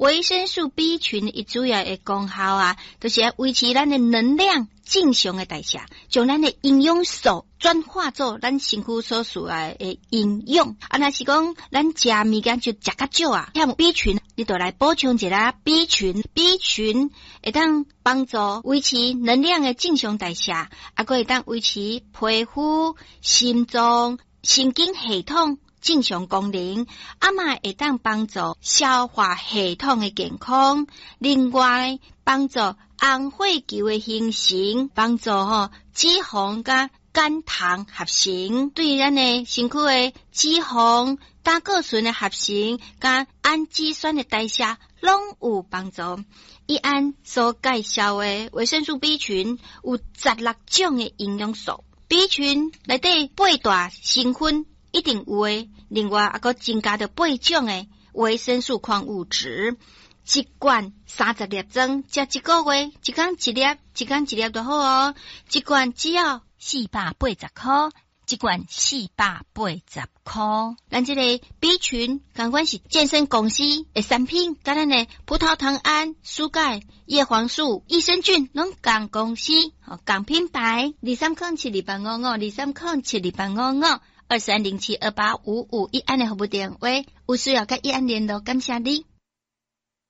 维生素 B 群伊主要的功效啊，就是维持咱的能量正常的代谢，将咱的营养素转化做咱身体所需要的营养。啊，若是讲咱食物件就食较少啊，像 B 群，你就来补充一下 B 群。B 群会当帮助维持能量的正常代谢，啊，佫会当维持皮肤、心脏、神经系统正常功能，啊嘛会当帮助消化系统的健康。另外，帮助红血球的形成，帮助脂肪甲肝糖合成，对咱的身躯的脂肪、胆固醇的合成，甲氨基酸的代谢拢有帮助。以按所介绍的维生素 B 群有16种的营养素 ，B 群内底8大成分一定有的，另外还佫增加着8种的维生素矿物质。一罐30粒装，食一个月，一天一粒，一天一粒就好哦。一罐只要 480块，一罐480块。 咱这个 B 群，同款是健身公司的产品，甲咱的葡萄糖胺、舒钙、叶黄素、益生菌，拢同公司、同品牌。23072855，23072855，23072855，一安的服务电话，有需要甲一安联络，感谢你。